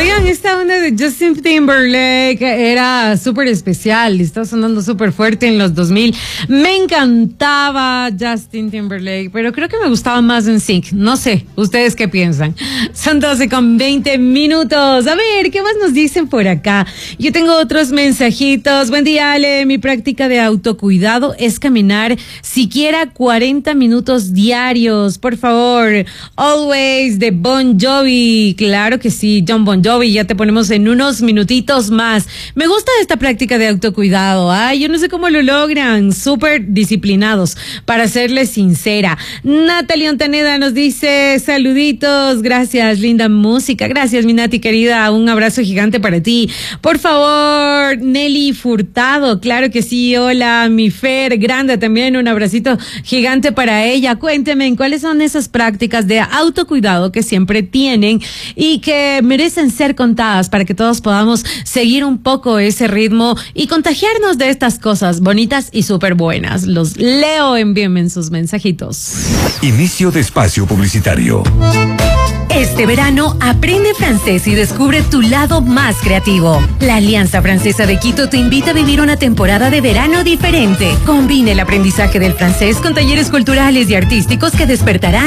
Oigan, esta onda de Justin Timberlake era súper especial, está sonando súper fuerte en los 2000. Me encantaba Justin Timberlake, pero creo que me gustaba más NSYNC. No sé, ¿ustedes qué piensan? Son 12:20. A ver, ¿qué más nos dicen por acá? Yo tengo otros mensajitos. Buen día, Ale. Mi práctica de autocuidado es caminar siquiera 40 minutos diarios. Por favor, Always de Bon Jovi. Claro que sí, John Bon Jovi. Ya te ponemos en unos minutitos más. Me gusta esta práctica de autocuidado. Ay, yo no sé cómo lo logran. Súper disciplinados, para serles sincera. Natalie Ontaneda nos dice saluditos. Gracias, linda música. Gracias, mi Nati querida. Un abrazo gigante para ti. Por favor, Nelly Furtado. Claro que sí. Hola, mi Fer Grande también. Un abracito gigante para ella. Cuénteme, ¿cuáles son esas prácticas de autocuidado que siempre tienen y que merecen ser contadas para que todos podamos seguir un poco ese ritmo y contagiarnos de estas cosas bonitas y súper buenas? Los leo, envíenme sus mensajitos. Inicio de espacio publicitario. Este verano aprende francés y descubre tu lado más creativo. La Alianza Francesa de Quito te invita a vivir una temporada de verano diferente. Combina el aprendizaje del francés con talleres culturales y artísticos que despertarán